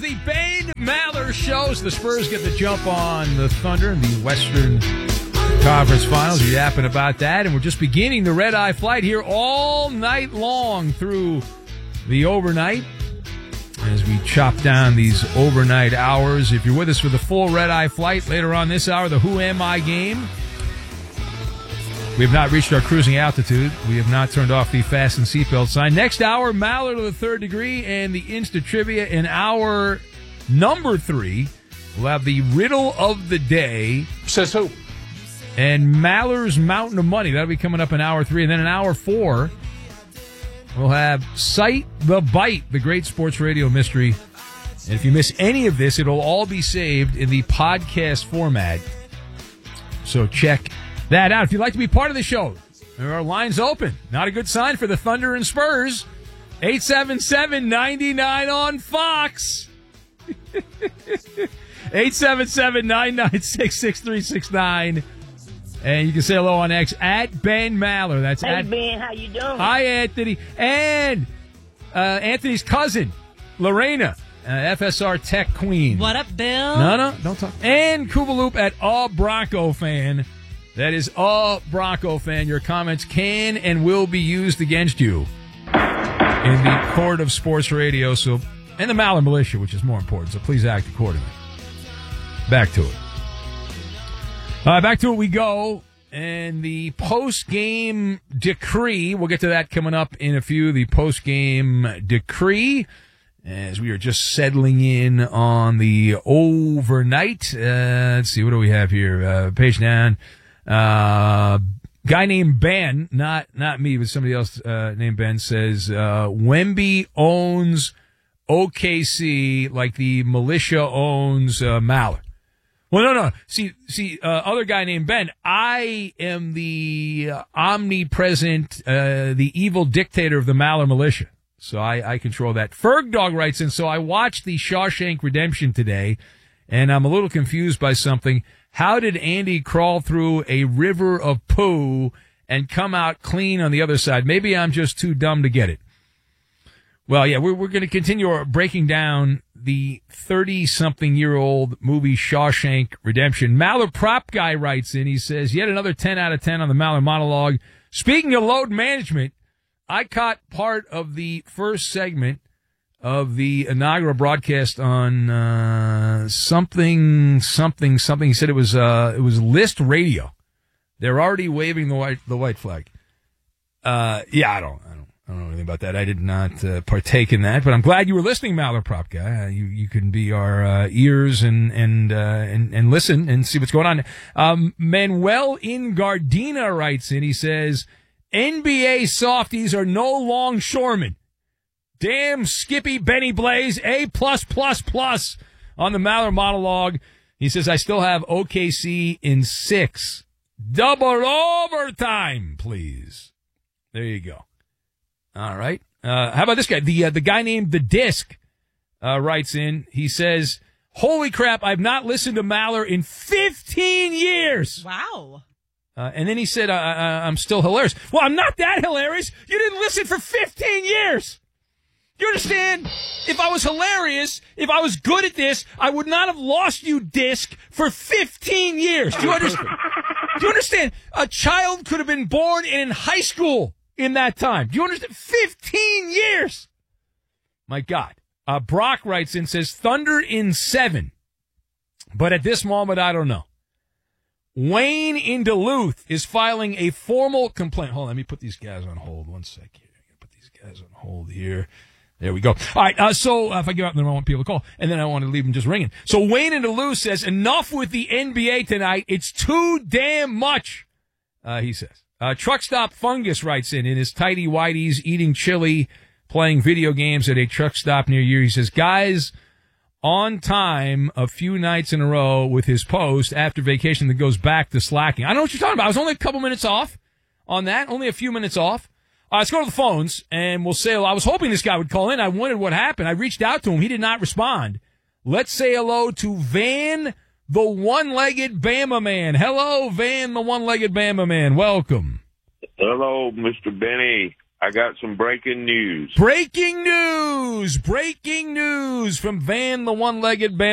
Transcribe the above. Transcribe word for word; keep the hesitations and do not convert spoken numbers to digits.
the Ben Maller Show. So the Spurs get the jump on the Thunder in the Western Conference Finals. We're yapping about that, and we're just beginning the red-eye flight here all night long through the overnight as we chop down these overnight hours. If you're with us for the full red-eye flight later on this hour, the Who Am I game. We have not reached our cruising altitude. We have not turned off the fasten seatbelt sign. Next hour, Maller to the third degree and the Insta Trivia. In hour number three, we'll have the riddle of the day. Says who? And Maller's Mountain of Money. That'll be coming up in hour three. And then in hour four, we'll have Cite the Bite, the great sports radio mystery. And if you miss any of this, it'll all be saved in the podcast format. So check that out. If you'd like to be part of the show, there are lines open. Not a good sign for the Thunder and Spurs. eight seven seven, nine nine on Fox. eight seven seven, nine nine six, six three six nine. And you can say hello on X at Ben Maller. That's hey, at Ben, how you doing? Hi, Anthony. And uh, Anthony's cousin, Lorena, uh, F S R Tech Queen. What up, Bill? No, no, don't talk. And Kouvaloop at A Bronco Fan. That is a Bronco Fan. Your comments can and will be used against you in the court of sports radio. So, and the Maller Militia, which is more important. So please act accordingly. Back to it. Uh, back to it we go. And the post-game decree, we'll get to that coming up in a few. The post-game decree, as we are just settling in on the overnight. Uh, let's see, what do we have here? Uh, page down. Uh, guy named Ben, not not me, but somebody else uh, named Ben, says uh, Wemby owns O K C like the militia owns uh, Maller. Well, no, no. See, see, uh, other guy named Ben, I am the uh, omnipresent, uh, the evil dictator of the Maller militia. So I, I control that. Ferg Dog writes in, so I watched the Shawshank Redemption today, and I'm a little confused by something. How did Andy crawl through a river of poo and come out clean on the other side? Maybe I'm just too dumb to get it. Well, yeah, we're, we're going to continue our breaking down the thirty-something-year-old movie Shawshank Redemption. Maller Prop Guy writes in, he says, yet another ten out of ten on the Maller monologue. Speaking of load management, I caught part of the first segment of the inaugural broadcast on uh, something, something, something. He said it was uh, it was List Radio. They're already waving the white the white flag. Uh, yeah, I don't, I don't, I don't know anything about that. I did not uh, partake in that, but I'm glad you were listening, Maller Prop Guy. Uh, you you can be our uh, ears and and uh, and and listen and see what's going on. Um, Manuel in Gardena writes in. He says N B A softies are no longshoremen. Damn Skippy Benny Blaze, A plus plus plus on the Maller monologue. He says, I still have O K C in six. Double overtime, please. There you go. All right. Uh, how about this guy? The uh, the guy named The Disc uh, writes in. He says, holy crap, I've not listened to Maller in fifteen years. Wow. Uh, and then he said, uh, uh, I'm still hilarious. Well, I'm not that hilarious. You didn't listen for fifteen years. You understand? If I was hilarious, if I was good at this, I would not have lost you, Disc, for fifteen years. Do you understand? Do you understand? A child could have been born in high school in that time. Do you understand? fifteen years. My God. Uh, Brock writes in, says, Thunder in seven. But at this moment, I don't know. Wayne in Duluth is filing a formal complaint. Hold on, let me put these guys on hold. One sec here. I'm going to put these guys on hold here. There we go. All right, uh, so uh, if I get out, then I want people to call, and then I want to leave them just ringing. So Wayne in Duluth says, enough with the N B A tonight. It's too damn much, uh, he says. Uh, Truck Stop Fungus writes in, in his tighty whities, eating chili, playing video games at a truck stop near you. He says, guys, on time a few nights in a row with his post after vacation that goes back to slacking. I don't know what you're talking about. I was only a couple minutes off on that, only a few minutes off. Uh, let's go to the phones, and we'll say hello. I was hoping this guy would call in. I wondered what happened. I reached out to him. He did not respond. Let's say hello to Van, the one-legged Bama man. Hello, Van, the one-legged Bama man. Welcome. Hello, Mister Benny. I got some breaking news. Breaking news! Breaking news from Van, the one-legged band.